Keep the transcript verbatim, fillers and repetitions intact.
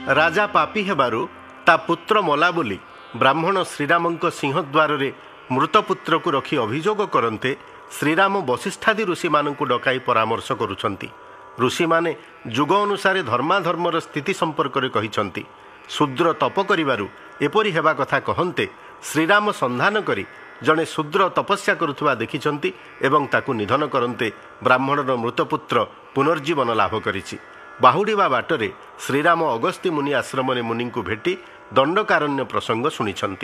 राजा पापी हेबारु ता पुत्र मला बोली ब्राह्मण श्रीरामଙ୍କ सिंहद्वार मृतपुत्र को रखी अभियोग करते श्रीराम वशिष्ठादि ऋषि मानू डकाई परामर्श करुछंती। ऋषि माने जुग अनुसार धर्माधर्मर स्थिति संपर्क में कहिछंती। शूद्र तप करिबारु एपरि हेबा कथा कहन्ते श्रीराम संधान करी जड़े शूद्र तपस्या करुवा देखिछंती एवं ताकू निधन करते ब्राह्मणर मृतपुत्र पुनर्जीवन लाभ करिछि। बाहुड़ीवा बाटरे श्रीराम अगस्त्य मुनि आश्रम मुनि को भेटी दंडकारण्य प्रसंग शुणिछंती।